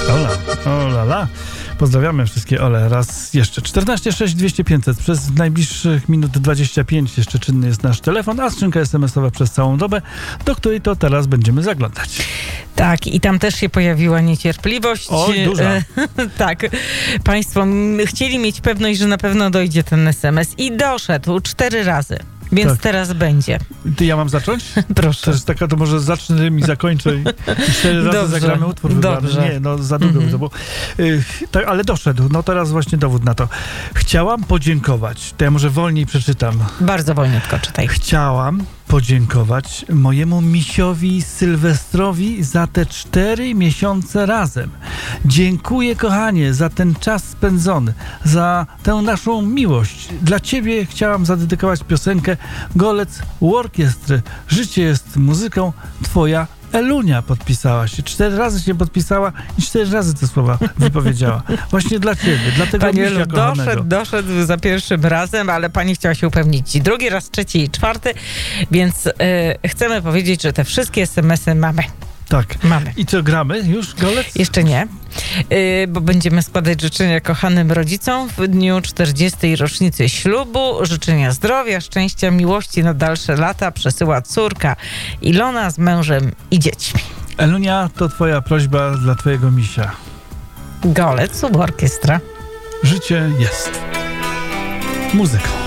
Ola, olala. Pozdrawiamy wszystkie Ole raz jeszcze. 14 6 200 500. Przez najbliższych minut 25 jeszcze czynny jest nasz telefon, a skrzynka SMS-owa przez całą dobę, do której to teraz będziemy zaglądać. Tak, i tam też się pojawiła niecierpliwość. Oj, duża. Tak. Państwo chcieli mieć pewność, że na pewno dojdzie ten SMS i doszedł 4 razy. Więc tak. Teraz będzie. Ty, ja mam zacząć? Proszę. To jest taka, to może zacznę i zakończę i 4 razy zagramy utwór wybrany. Dobrze. Nie, no za długo by to było. Tak, ale doszedł. No teraz właśnie dowód na to. Chciałam podziękować. To ja może wolniej przeczytam. Bardzo wolniutko czytaj. Chciałam podziękować mojemu misiowi Sylwestrowi za te 4 miesiące razem. Dziękuję, kochanie, za ten czas spędzony, za tę naszą miłość. Dla ciebie chciałam zadedykować piosenkę Golec u orkiestry. Życie jest muzyką, twoja Elunia podpisała się. 4 razy się podpisała i 4 razy te słowa wypowiedziała. Właśnie dla ciebie, dla tego Pani misia Elu, kochanego. doszedł za pierwszym razem, ale pani chciała się upewnić drugi raz, trzeci i czwarty, więc chcemy powiedzieć, że te wszystkie SMS-y mamy. Tak. Mamy. I co, gramy już golec? Jeszcze nie, bo będziemy składać życzenia kochanym rodzicom w dniu 40. rocznicy ślubu. Życzenia zdrowia, szczęścia, miłości na dalsze lata przesyła córka Ilona z mężem i dziećmi. Elunia, to twoja prośba dla twojego misia. Golec u orkiestra. Życie jest muzyką.